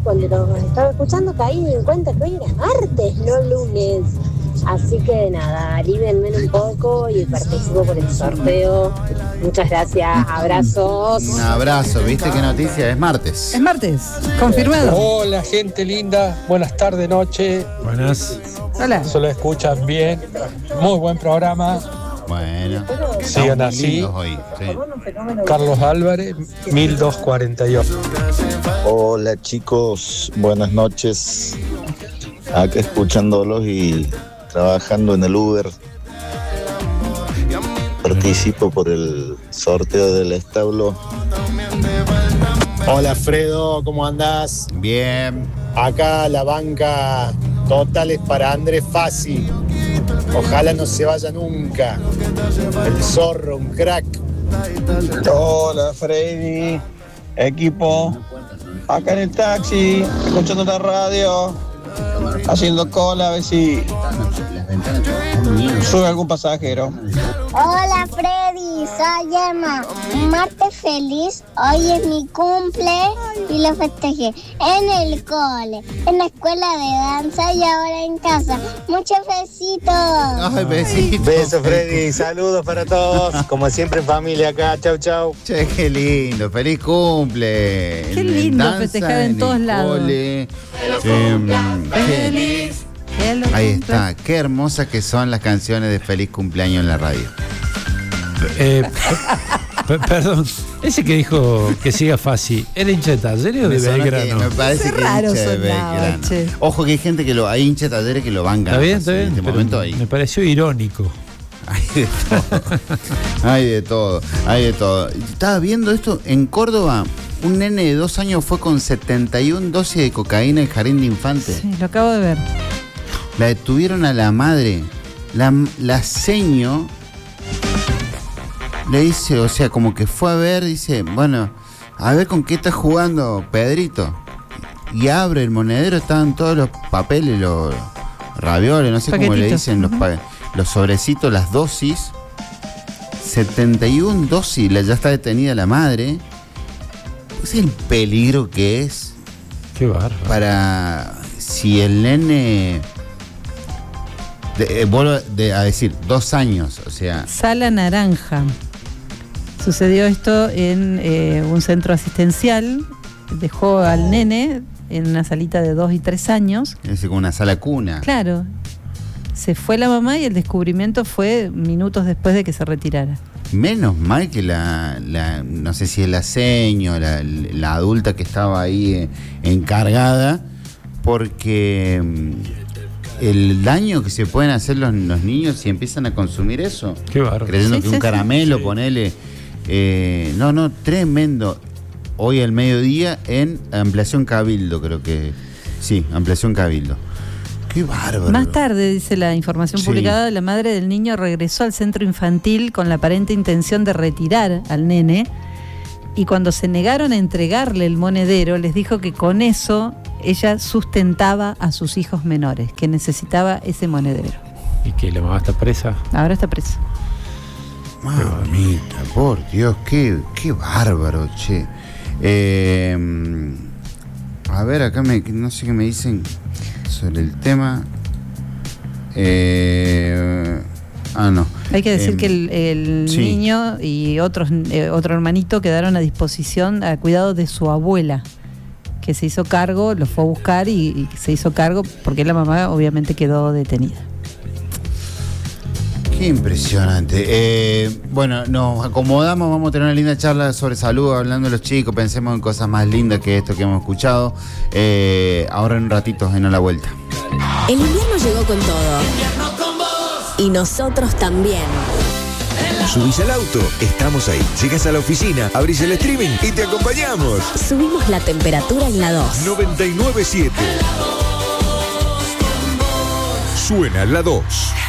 cuando los estaba escuchando caí en cuenta que hoy era martes, no lunes. Así que nada, alívenme un poco y participo por el sorteo. Muchas gracias, abrazos. Un abrazo, ¿viste qué noticia? Es martes. Es martes, confirmado. Hola, gente linda. Buenas tardes, noche. Buenas. Hola. Se lo escuchan bien. Muy buen programa. Bueno, sigan muy así. lindos hoy, sí. Carlos Álvarez, 1248. Hola chicos, buenas noches. Acá escuchándolos y trabajando en el Uber. Participo por el sorteo del establo. Hola Fredo, ¿cómo andás? Bien. Acá la banca total es para Andrés Fassi. Ojalá no se vaya nunca. El zorro, un crack. Hola Freddy, equipo, acá en el taxi, escuchando la radio, haciendo cola a ver si sube algún pasajero. Hola Freddy, soy Emma. Un martes feliz, hoy es mi cumple y lo festejé en el cole, en la escuela de danza y ahora en casa. Muchos besitos. Ay, besitos. Besos Freddy, saludos para todos. Como siempre en familia acá, chau chau. Che, qué lindo, feliz cumple. Qué lindo festejar en todos lados. Feliz. Ahí está, qué hermosas que son las canciones de feliz cumpleaños en la radio. Perdón, ese que dijo que siga fácil, ¿era hincha de Talleres o de Belgrano? Me parece que raro hincha de sonaba, Belgrano. che. Ojo que hay gente que hay hincha de Talleres que lo bancan. Está bien, así, en este pero momento ahí. me pareció irónico. Hay de todo, hay de todo. Estaba viendo esto en Córdoba. Un nene de 2 años fue con 71 dosis de cocaína en jardín de infantes. Sí, lo acabo de ver. La detuvieron a la madre. La seño le dice, o sea, como que fue a ver, dice, bueno, a ver con qué está jugando Pedrito. Y abre el monedero, estaban todos los papeles, los ravioles, no sé cómo le dicen, los sobrecitos, las dosis. 71 dosis, ya está detenida la madre. ¿Es el peligro que es? Qué bárbaro. Para si el nene, vuelvo a decir, 2 años, o sea. Sala Naranja. Sucedió esto en un centro asistencial. Dejó al nene en una salita de 2 y 3 años. Es como una sala cuna. Claro. Se fue la mamá y el descubrimiento fue minutos después de que se retirara. Menos mal que no sé si es la seño, la adulta que estaba ahí encargada, porque el daño que se pueden hacer los niños si empiezan a consumir eso. Qué bárbaro. Creyendo Sí, que sí, un caramelo, sí. ponele. No, tremendo. Hoy al mediodía en Ampliación Cabildo, creo que. Sí, Ampliación Cabildo. Qué bárbaro. Más tarde, dice la información Sí. publicada, la madre del niño regresó al centro infantil con la aparente intención de retirar al nene y cuando se negaron a entregarle el monedero, les dijo que con eso ella sustentaba a sus hijos menores, que necesitaba ese monedero. ¿Y que la mamá está presa? Ahora está presa. Mamita, por Dios, qué bárbaro, che. A ver, acá no sé qué me dicen sobre el tema. No. Hay que decir que el sí. niño y otro hermanito quedaron a disposición, a cuidado de su abuela, que se hizo cargo, lo fue a buscar y se hizo cargo porque la mamá obviamente quedó detenida. Qué impresionante. Bueno, nos acomodamos, vamos a tener una linda charla sobre salud, hablando de los chicos, pensemos en cosas más lindas que esto que hemos escuchado. Ahora en un ratito, en la vuelta. El invierno llegó con todo. Y nosotros también. Subís al auto, estamos ahí. Llegas a la oficina, abrís el streaming y te acompañamos. Subimos la temperatura en la 2. 99.7. Suena la 2.